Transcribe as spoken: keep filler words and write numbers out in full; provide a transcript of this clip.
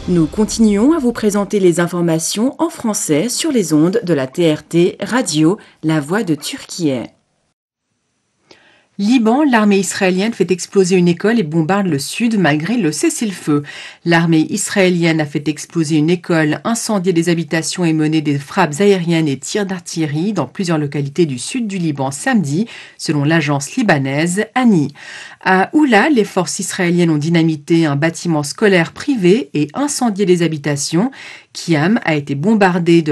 Nous continuons à vous présenter les informations en français sur les ondes de la T R T Radio, la voix de Turquie. Liban, l'armée israélienne fait exploser une école et bombarde le sud malgré le cessez-le-feu. L'armée israélienne a fait exploser une école, incendié des habitations et mené des frappes aériennes et tirs d'artillerie dans plusieurs localités du sud du Liban samedi, selon l'agence libanaise ANI. À Oula, les forces israéliennes ont dynamité un bâtiment scolaire privé et incendié des habitations. Kiam a été bombardé de